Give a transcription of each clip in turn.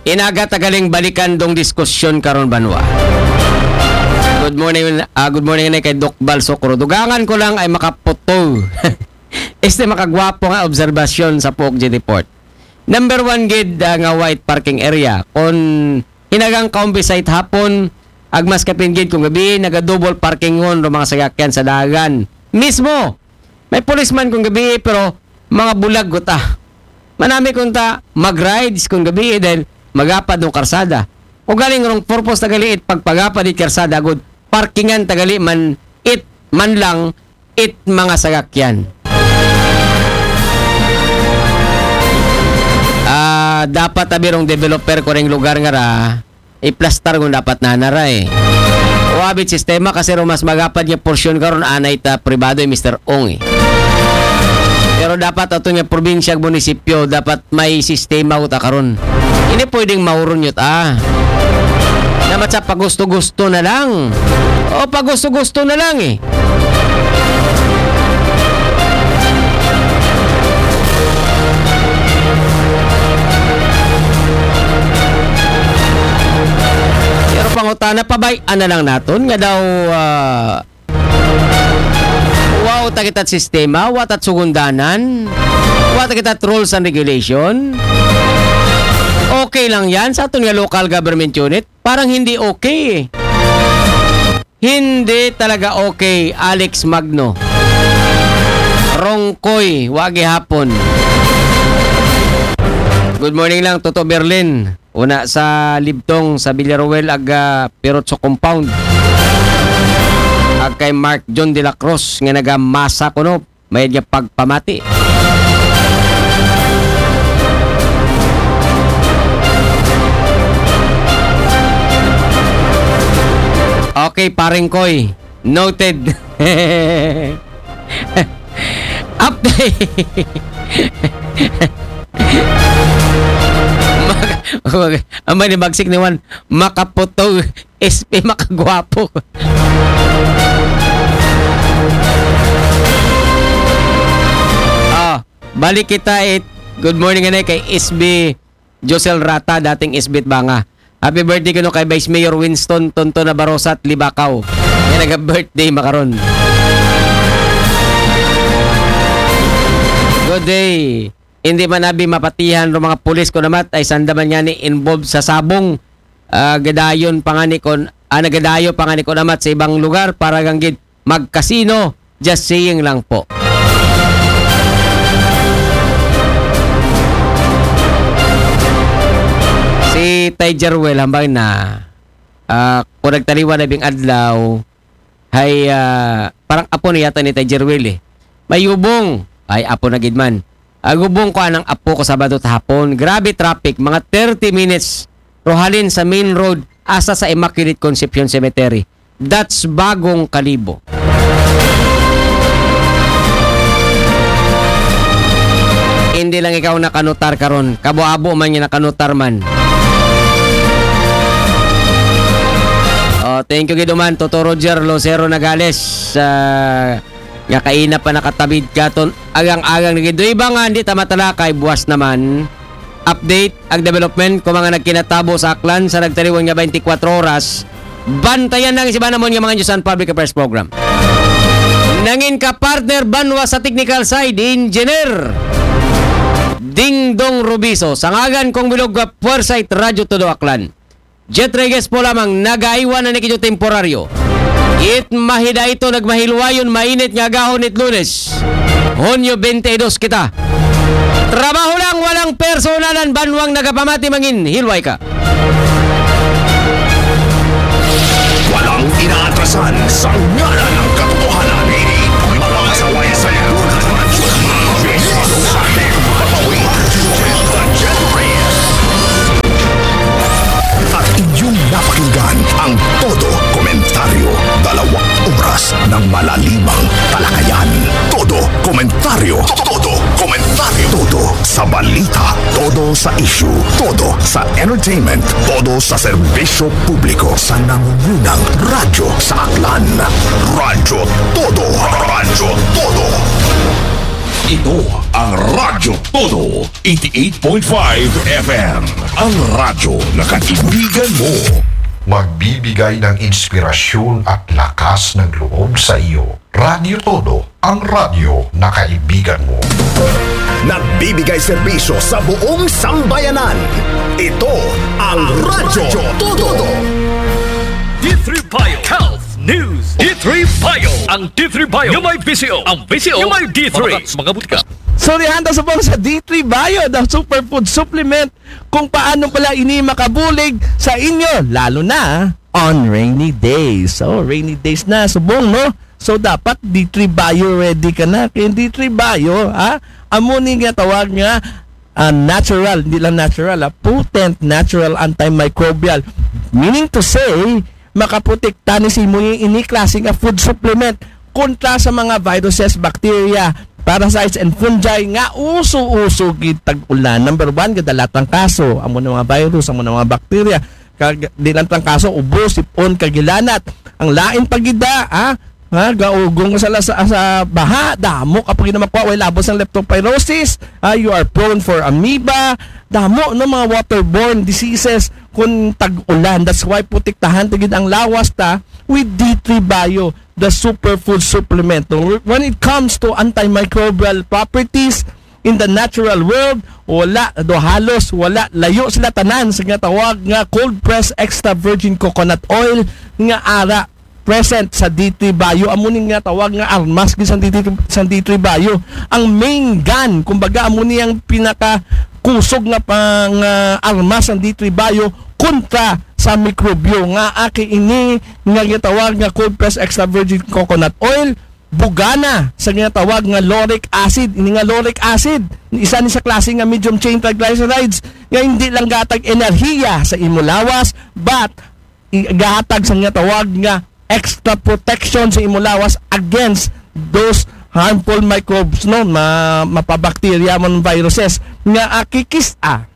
Inaga tagaling balikan dong diskusyon karon banwa. Good morning na kay Doc Bal Socro. Dugangan ko lang ay makaputo. Makagwapo nga obserbasyon sa POG Report. Number 1 gid nga white parking area. Kung hinagang kaumbisite hapon, agmas kapin gid kung gabi, naga-double parking ngon ro mga sasakyan sa dagan. Mismo, may policeman kung gabi pero mga bulag guta. Manami kung ta mag-rides kung gabi then magapad ng karsada. O galing rong purpose tagali it pagpagapad it karsada good parkingan tagali man lang mga sasakyan. Dapat abirong developer ko ring lugar nga ra i-plaster kung dapat nanara eh. O abit sistema kasi ro mas magapad yung porsyon karon anay ta pribado yung Mr. Ong eh. Pero dapat ato nga probinsya munisipyo dapat may sistema uta karon. Hindi pwedeng mauron yun Dapat sa pagusto-gusto na lang. O pagusto-gusto na lang eh. Pangutana pabayaan na lang naton nga daw wow takitat sistema watat sugundanan watat kitat rules and regulation. Okay lang yan sa aton nga local government unit. Parang hindi okay hindi talaga okay. Alex Magno Rongkoy wagi hapon. Good morning lang Toto Berlin. Una sa Libtong sa Villaruel aga Perotso Compound. Ag kay Mark John de la Cruz nga nagamasa kuno may niya pagpamati. Okay, paring koy. Noted. Update. Amay ni bagsik ni Juan makaputo SP makagwapo. Balik kita good morning nga kay SB Josel Rata dating SBit Banga. Happy birthday kuno kay Vice Mayor Winston Tonto Nabarosa at Libakaw. Nga naga-birthday makaron. Good day. Hindi man nabi mapatihan ng mga pulis ko namat ay sandaman niya ni involved sa sabong gadayon pangani kon nagadayo pangani ko namat sa ibang lugar para ganggid magkasino. Just saying lang po. Si Tigerwell hambang na kung nagtaliwan na bing adlaw ay parang apo na yata ni Tigerwell eh. May ubong ay apo na gidman. Agubong ko anang apo ko Sabado hapon. Grabe traffic, mga 30 minutes. Rohalin sa main road asa sa Immaculate Conception Cemetery. That's Bagong Kalibo. Hindi lang ikaw nakanutar karon. Kabo-abo man yung nakanutar man. Thank you giduman Toto Roger Losero Nagales. Nga kaina pa nakatabid ka ton agang-agang nagidoy ba nga hindi tamatalakay buwas naman update ang development kung mga nagkinatabo sa Aklan sa nagtaliwan nga 24 oras bantayan nang si Banamon nga mga Diyusan Public Affairs Program nangin ka partner banwa sa technical side Engineer Dingdong Rubiso sangagan kong bilog Puersite Radio Todo Aklan Jet Reyes po lamang nagaiwan na nikidyo temporaryo. It mahida ito nagmahilwayon mainit nga gahon it Lunes. Hunyo 22 kita. Trabaho lang walang personalan banwang nagapamati mangin hilway ka. Walang inaatrasan sa ngalan ng katotohanan. Mga kasaway sa lunas. Sa ating papawin. At inyong napakinggan ang Todo Komentaryo. 2 oras ng malalimang talakayan. Todo Komentaryo. Todo Komentaryo. Todo sa balita. Todo sa issue. Todo sa entertainment. Todo sa serbisyo publiko. Sa nangungunang radyo sa Aklan. Radyo Todo. Radyo Todo. Ito ang Radyo Todo 88.5 FM. Ang radyo na kaibigan mo. Magbibigay ng inspirasyon at lakas ng loob sa iyo. Radyo Todo, ang radyo na kaibigan mo. Nagbibigay serbisyo sa buong sambayanan. Ito ang Radyo Todo. D3 Bio Health News. D3 Bio. Ang D3 Bio yung may VCO. Ang VCO yung may D3. Mga butika. Sorihanda sa pong sa D3 Bio, the superfood supplement, kung paano pala ini makabulig sa inyo, lalo na on rainy days. So, rainy days na, subong, no? So, dapat D3 Bio ready ka na. Kaya D3 Bio, amunin nga tawag nga, natural, hindi lang natural, potent natural antimicrobial. Meaning to say, makaprotekta ni si mo yung ini-klase nga food supplement kontra sa mga viruses, bacteria, parasites and fungi nga uso-uso kitag ulan. Number 1, kadalatang kaso. Amo na mga virus, amo na mga bacteria. Kadilatang kaso, ubo, sipon, kagilanat. Ang lain pagida, gaugong sa baha, damo kapag makuha, way labos ng leptospirosis, you are prone for amoeba, damo no mga waterborne diseases kung tag-ulan. That's why putiktahan tigid ang lawas ta with D3 Bio, the superfood supplement. When it comes to antimicrobial properties in the natural world, halos wala, layo sila tanan sa nga tawag nga cold press extra virgin coconut oil nga ara present sa D3 Bio. Amunin nga tawag nga armas sa D3 Bio. Ang main gun, kumbaga amunin ang pinaka kusog nga pang armas ng D3 Bio kontra sa mikrobyo nga aki ini nga gitawag nga cold press extra virgin coconut oil, bugana sa ginatawag nga lauric acid. Ini nga lauric acid, isa ni sa klase nga medium chain triglycerides nga hindi lang gatag enerhiya sa imulawas but gatag sa ginatawag nga extra protection sa imulawas against those harmful microbes, no, mapabakterya mo ng viruses nga akikisa.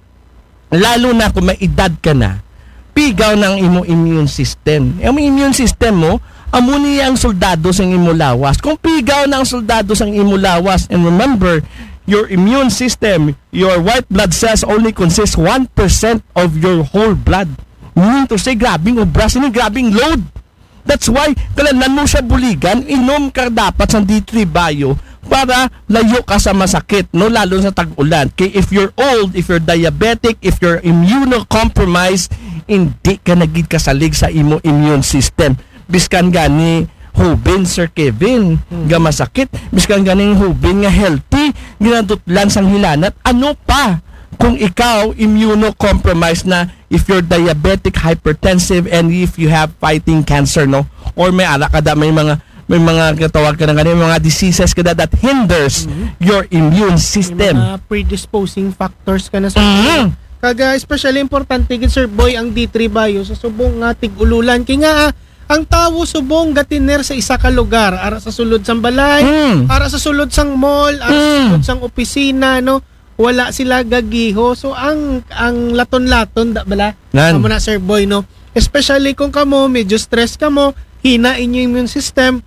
Lalo na kung may edad ka na, pigaw ng imo immune system. Ang immune system mo, amuni ang soldado sa imulawas. Kung pigaw ng soldado sa imulawas, and remember, your immune system, your white blood cells only consist 1% of your whole blood. Meaning to say, grabing obras, grabing load. That's why, kailangan mo siya buligan, inom ka dapat sa D3 Bio para layo ka sa masakit, no? Lalo sa tag-ulan. Kaya if you're old, if you're diabetic, if you're immunocompromised, hindi ka nagid kasalig sa imo immune system. Biskan gani hubin, Sir Kevin, nga masakit. Biskan gani hubin nga healthy, ginadutlan sang hilanat. Ano pa kung ikaw immunocompromised na, if you're diabetic, hypertensive, and if you have fighting cancer, no? Or may ala ka da, may mga katawag ka na ganun, may mga diseases ka da that hinders your immune system. May mga predisposing factors ka na sa kaga especially importante gid Sir Boy ang D3 Bio sa subong nga tig-ululan kay nga ang tawo subong gatiner sa isa ka lugar, ara sa sulod sang balay, ara sa sulod sang mall, ara sa sulod sang opisina, no? Wala sila gagiho. So ang laton-laton da bala. Amo na Sir Boy, no? Especially kung kamo medyo stress kamo, hina inyo immune system,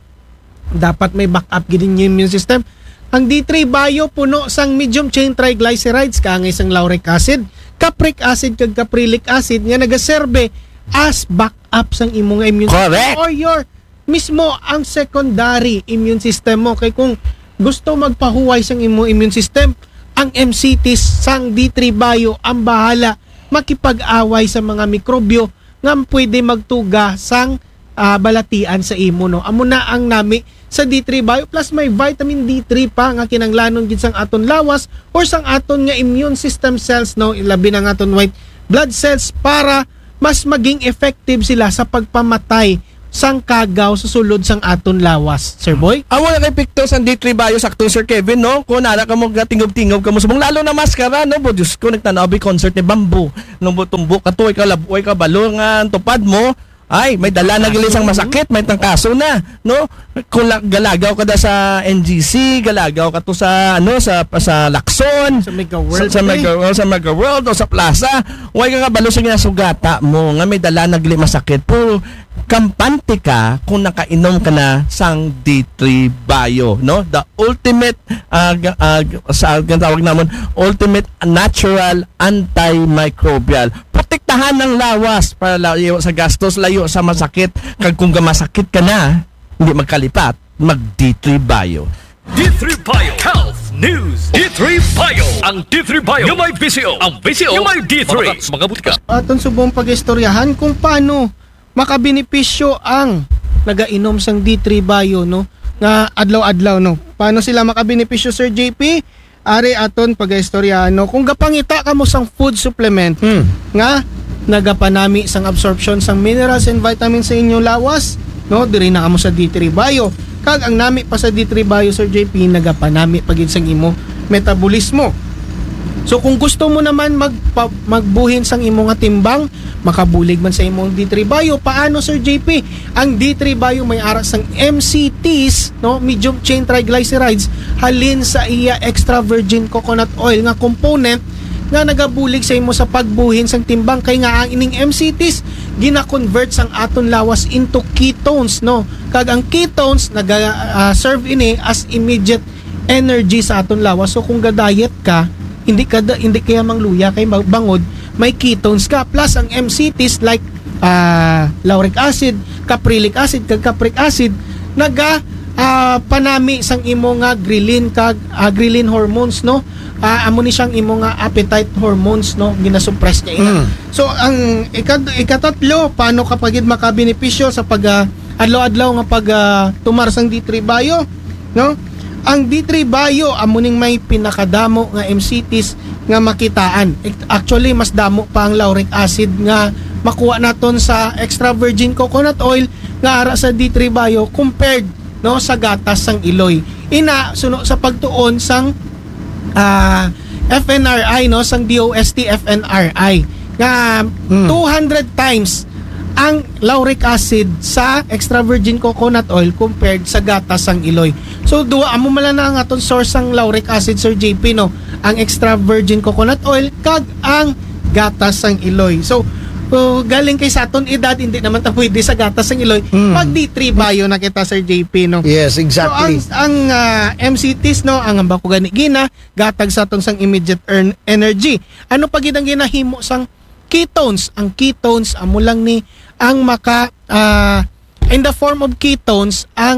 dapat may backup gid inyo immune system. Ang D3 Bio puno sang medium chain triglycerides kangay sang lauric acid, capric acid kag caprylic acid nga nagaserbe as backup sang imong immune system or your mismo ang secondary immune system mo. Kay kung gusto magpahuway sang imong immune system, ang MCTs sang D3 Bio ang bahala makipag-away sa mga mikrobyo nga pwede magtuga sang balatian sa imo, no? Amo na ang nami sa D3 Bio plus may vitamin D3 pa nga kinanglanon gid sang aton lawas or sang aton nga immune system cells, no? Ilabi na nga aton white blood cells para mas maging effective sila sa pagpamatay sang kagaw sa sulod sang aton lawas, Sir Boy. Amo na kay pictures ang D3 Bio sakto Sir Kevin, no? Kung nara ka mo tingog-tingog ka mo subong lalo na maskara, no? Bo Diyos ko, nagtanaw concert ni Bamboo. No, tumbok ka to, ikaw labuoy ka balo nga tupad mo. Ay, may dala na gilis ang masakit, may tangkaso na, no? Kung galagaw ka da sa NGC, galagaw ka to sa sa Lacson, Sa Mega World. sa Mega World o sa Plaza, way ka kabalo sa ginasugata mo nga may dala na gili masakit. Pero kampante ka kung nakainom ka na sang D3 Bio, no? The ultimate sa tawag namon, ultimate natural antimicrobial. Protektahan ng lawas para layo sa gastos, layo sa masakit. Kag kung masakit ka na, hindi magkalipat, mag D3 Bio. D3 Bio Health News. D3 Bio. Ang D3 Bio yung may VCO. Ang VCO yung may D3. Mga butika. Aton subong pag-istoryahan kung paano makabenepisyo ang nagainom sang D3 Bio, no? Nga adlaw-adlaw, no? Paano sila makabenepisyo, Sir JP? Ari aton pag-istoryahan, no? Kung gapangita ka mo sang food supplement, nga nagapanami sang absorption sang minerals and vitamins sa inyong lawas, no? Diri na kamo sa D3 Bio. Kag ang nami pa sa D3 Bio, Sir JP, nagapanami pagid sang imo metabolismo. So kung gusto mo naman magbuhin sang imo nga timbang, makabulig man sa imong D3 Bio, paano, Sir JP? Ang D3 Bio may ara sang MCTs, no, medium chain triglycerides, halin sa iya extra virgin coconut oil nga component nga nagabulig sa imo sa pagbuhin sang timbang. Kay nga ang ining MCTs gina-convert sang aton lawas into ketones, no? Kag ang ketones serve ini as immediate energy sa aton lawas. So kung ga-diet ka, hindi kaya mangluya kay bangod, may ketones ka. Plus ang MCTs like lauric acid, caprylic acid, kag capric acid panami sang imo nga ghrelin kag ghrelin hormones, no? Amo ni siyang imo nga appetite hormones, no? Ginasuppress niya ina. So ang ikatatlo, paano kapag makabenepisyo sa pag adlaw-adlaw nga pag tumar sang D3 Bio, no? Ang D3 Bio amuning may pinakadamo nga MCTs nga makitaan. Actually mas damo pa ang lauric acid nga makuha naton sa extra virgin coconut oil nga ara sa D3 Bio compared, no, sa gatas sang iloy. Ina suno sa pagtuon sang FNRI, no, sang DOST FNRI nga 200 times ang lauric acid sa extra virgin coconut oil compared sa gatas sang iloy. So duwa amo mala na ang aton source sang lauric acid, Sir JP, no, ang extra virgin coconut oil kag ang gatas sang iloy. So galing kay sa aton edad, hindi naman ta pwede sa gatas sang iloy. Pag D3 Bio na kita, Sir JP, no. Yes, exactly. So ang MCTs, no, ang ambako gani gina gatag sa aton sang immediate energy. Ano pa gid ang ginahimo sang ketones? Ang ketones amo lang ni ang maka in the form of ketones, ang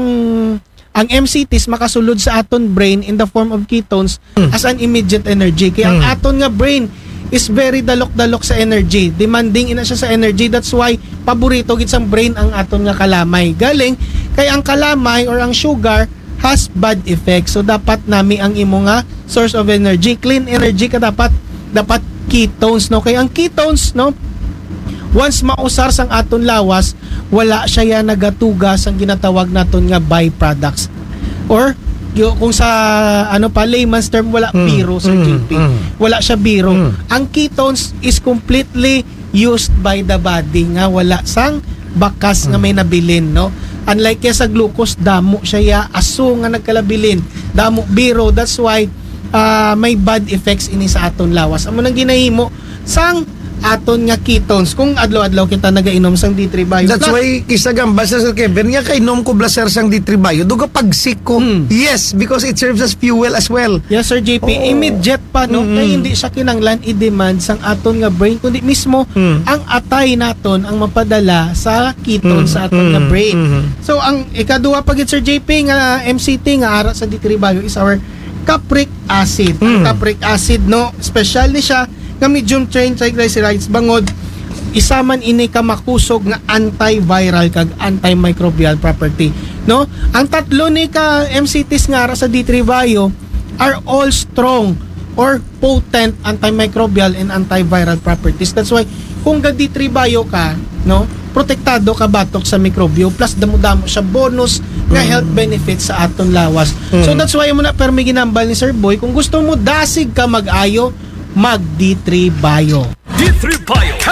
MCTs makasulod sa aton brain in the form of ketones as an immediate energy. Kaya ang aton nga brain is very dalok-dalok sa energy. Demanding ina siya sa energy. That's why paborito gid sang brain ang aton nga kalamay. Galing kay ang kalamay or ang sugar has bad effects. So dapat nami ang imo nga source of energy, clean energy ka dapat ketones, no. Kay ang ketones, no, once mausar sang aton lawas, wala siya nagatuga sang ginatawag naton nga byproducts. Or kung sa layman's term, wala biro, Sir JP. Wala siya biro. Ang ketones is completely used by the body, nga wala sang bakas nga may nabilin, no. Unlike kaya sa glucose, damo siya aso nga nagkalabilin, damo biro. That's why may bad effects ini sa aton lawas. Amo nang ginahimo sang aton nga ketones kung adlaw-adlaw kita nagainom sang D3 Bio. That's why kisagam basta sa Kevin nga kainom ko blaser sang D3 Bio duga pagsik ko. Yes, because it serves as fuel as well. Yes, Sir JP, immediate pa, no. Kaya hindi siya kinanglan i-demand sang aton nga brain, kundi mismo ang atay naton ang mapadala sa ketones sa aton nga brain. So ang ikaduha pa gid, Sir JP, nga MCT nga ara sa D3 Bio is our capric acid. Ang capric acid, no, special ni siya nga medium chain triglycerides bangod isa man ini ka makusog nga antiviral kag antimicrobial property, no. Ang tatlo ni ka MCTs nga ara sa D3 Bio are all strong or potent antimicrobial and antiviral properties. That's why kung ga D3 Bio ka, no, protektado ka batok sa mikrobyo, plus damo-damo siya bonus nga health benefits sa aton lawas. So that's why mo na permi ginambal ni Sir Boy, kung gusto mo dasig ka mag-ayo, mag D3 Bio. D3 Bio Health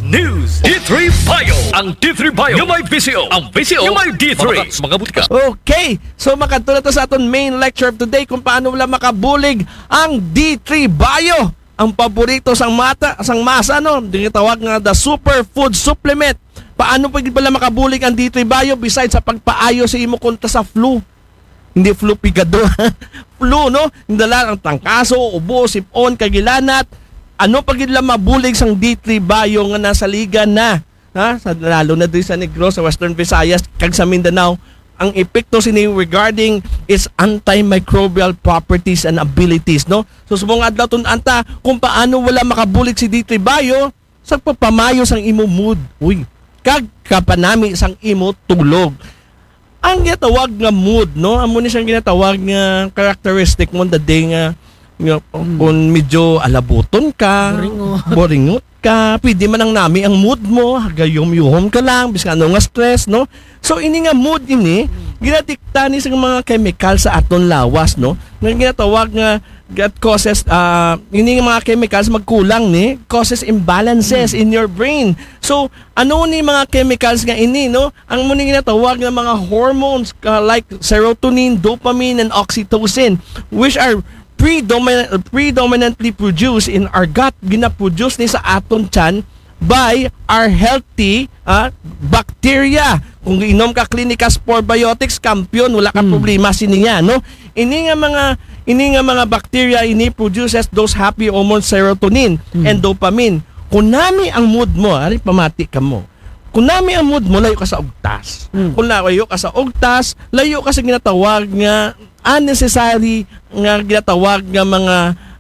News. D3 Bio. Ang D3 Bio. Yung may VCO. Ang VCO. Yung may D3. Mga butika. Okay, so makatulad to sa aton main lecture of today kung paano wala makabulig ang D3 Bio. Ang paborito sang masa, no? Dinitawag nga the superfood supplement. Paano pag pala makabulig ang D3 Bio besides sa pagpaayo sa imo kontra sa flu? Hindi flu pigado. Flu, no? Indala ang tangkaso, ubo, sipon, kagilanat. Ano pag ila mabulig sang D3 Bio nga nasa liga na? Ha? Lalo na din sa Negros, sa Western Visayas, kag sa Mindanao, ang epekto sini regarding its antimicrobial properties and abilities, no? So subong adlaw tun anta kung paano wala makabulig si D3 Bio sa pagpamayo sang imo mood. Uy, kag kapanami sang imo tulog. Ang ginatawag nga mood, no? Amo ni siyang ginatawag nga characteristic mo the day nga kung medyo alabuton ka, boringot ka, pwede man ang nami ang mood mo, gayom-yuhom ka lang, bis ano nga stress, no? So ini nga mood ini, ginadikta ni sa mga chemical sa aton lawas, no? Nga ginatawag nga that causes ini nga mga chemicals magkulang ni causes imbalances in your brain. So ano ni mga chemicals nga ini, no? Ang muna ginatawag nga mga hormones like serotonin, dopamine and oxytocin, which are predominantly produced in our gut, ginaproduce ni sa aton tiyan by our healthy bacteria. Kung inom ka Clinicas Probiotics, kampiyon, wala ka problema siniya, no? Ini nga mga bacteria ini produces those happy hormones serotonin and dopamine. Kung nami ang mood mo, ari pamati ka mo. Kung nami ang mood mo, layo ka sa ugtas. Kung layo ka sa ugtas, layo ka sa ginatawag nga unnecessary nga ginatawag nga mga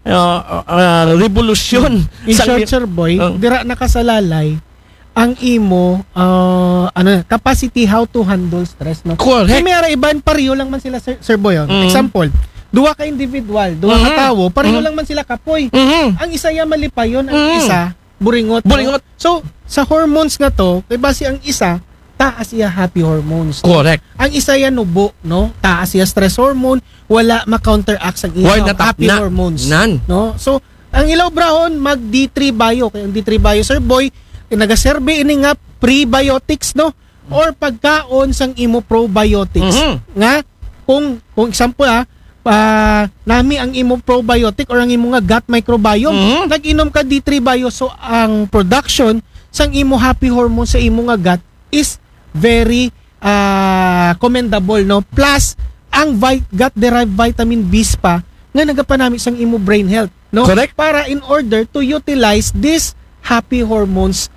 revolusyon. In short, Sir Boy, dira nakasalalay ang imo capacity how to handle stress, no? Correct. Kaya may iban pareho lang man sila, Sir Boy. Example, duwa ka individual, duwa ka tawo, pareho lang man sila kapoy. Ang isa ya malipayon, ang isa buringot. Buringot. So, sa hormones nga to, kay base ang isa taas iya happy hormones. Correct. Ang isa yan nubo, no? Taas iya stress hormone, wala ma-counteract sa iya happy hormones. No? So, ang ilaw brahon mag D3 Bio. Kaya ang D3 Bio, Sir Boy, nagaserbe ini nga prebiotics, no? Or pagkaon sang imo probiotics. Nga kung example nami ang imo probiotic or ang imo nga gut microbiome, nag-inom ka D3 Bio, so ang production sang imo happy hormone sa imo nga gut is very commendable, no? Plus ang gut-derived vitamin B pa nga nagapanami sang imo brain health, no? Correct. Para in order to utilize these happy hormones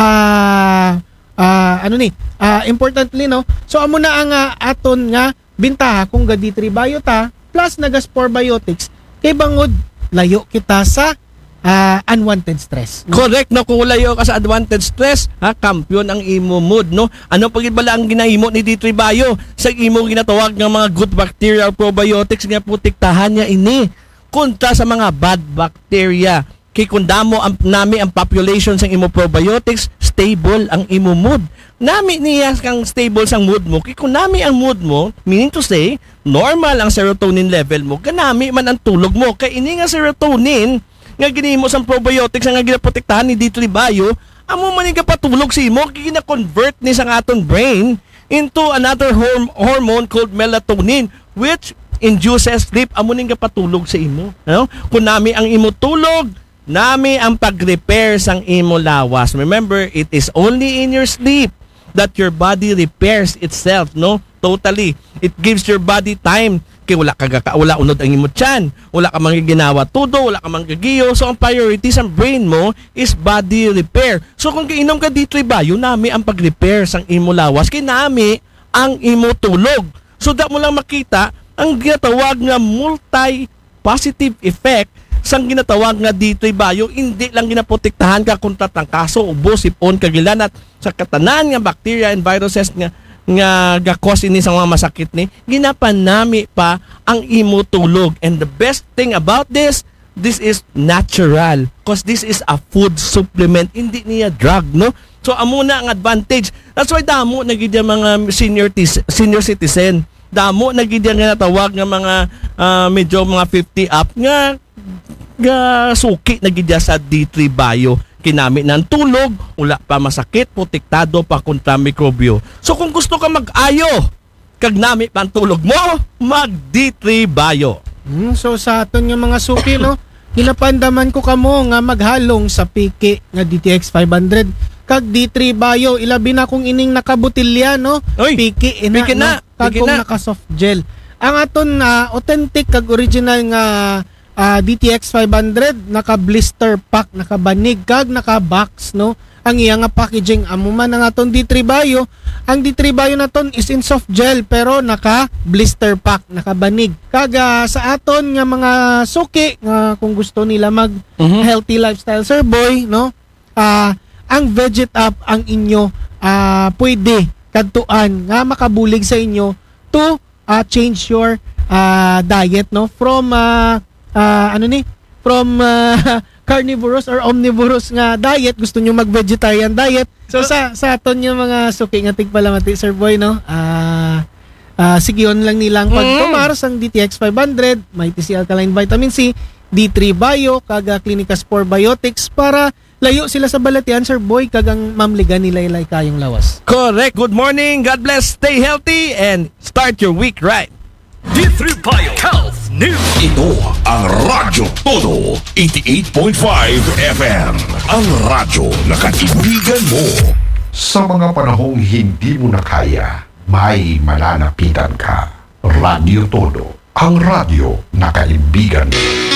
importantly, no? So amo na ang aton nga bintaha kung ga D3 Bio ta plus nagaspore biotics kay bangod layo kita sa unwanted stress, no? Correct, no? Kung layo ka sa unwanted stress, kampiyon ang imo mood, no? Ano pagid bala ang ginahimo ni D3 Bio sa imo ginatawag nga mga good bacteria probiotics nga protektahan niya ini kontra sa mga bad bacteria. Kay kung damo nami ang population sang imo probiotics, stable ang imo mood. Nami niya kang stable sang mood mo. Kay kung nami ang mood mo, meaning to say, normal ang serotonin level mo, kanami man ang tulog mo. Kay ini nga serotonin nga ginimo sang probiotics nga ginaprotektahan ni D3 Bio, amo man nga patulog si imo, gina-convert ni sang aton brain into another hormone called melatonin, which induces sleep. Amo ning patulog sa imo, no? Kung nami ang imo tulog, nami ang pag-repair sang imo lawas. Remember, it is only in your sleep that your body repairs itself, no? Totally. It gives your body time. Kaya wala unod ang imo tiyan. Wala ka manggiginawa tudo, wala ka manggigiyo. So, ang priority sa brain mo is body repair. So, kung kainom ka D3 Bio, nami ang pag-repair sang imo lawas. Kaya nami ang imo tulog. So, da mo lang makita ang ginatawag nga multi-positive effect sang ginatawag nga D3 Bio. Hindi lang ginaprotektahan ka kontra tangkaso, ubo, sipon, kagilanat sa katanan nga bacteria and viruses nga gakos ini sa mga masakit ni, ginapanami pa ang imo tulog. And the best thing about this is natural, because this is a food supplement, hindi niya drug, no? So amo na ang advantage. That's why damo nagid mga senior citizen, damo nagid nga natawag nga mga medyo mga 50 up nga suki nagid sa D3 Bio. kinami ng tulog, ula pa masakit, protektado pa kontra mikrobyo. So kung gusto ka mag-ayo, kag nami pa ang tulog mo, mag D3 Bio. So sa aton nga mga suki, no, ginapandaman ko kamo nga maghalong sa piki nga DTX 500 kag D3 Bio, ilabi na kung ining nakabutilya, no. Oy, Piki piki na, no? Kag piki kung na. naka soft gel. Ang aton authentic kag original nga DTX 500 naka blister pack, naka banig kag naka box, no. Ang iya nga packaging amo man ang aton D3 Bio. Ang D3 Bio naton is in soft gel pero naka blister pack, naka banig. Kag sa aton nga mga suki nga kung gusto nila mag healthy lifestyle, Sir Boy, no. Ang Veget Up ang inyo pwede kadtuan nga makabulig sa inyo to change your diet, no, from from carnivorous or omnivorous nga diet, gusto nyo mag-vegetarian diet. So sa aton yung mga suki nga tigpalamati, Sir Boy, no, sigiyon lang nilang pagtumar sang DTX 500, may TC Alkaline Vitamin C, D3 Bio, kaga Clinicas 4 Biotics para layo sila sa balatian, Sir Boy, kagang mamligan nila ilay kayong lawas. Correct. Good morning. God bless. Stay healthy and start your week right. D3 Bio Health News. Ito ang Radyo Todo 88.5 FM. Ang radyo na kaibigan mo. Sa mga panahong hindi mo na kaya, may malalapitan ka. Radyo Todo, ang radyo na kaibigan mo.